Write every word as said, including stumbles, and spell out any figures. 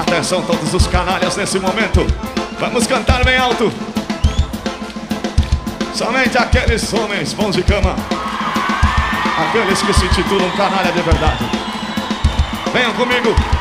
Atenção todos os canalhas nesse momento. Vamos cantar bem alto. Somente aqueles homens bons de cama, aqueles que se titulam canalha de verdade. Venham comigo.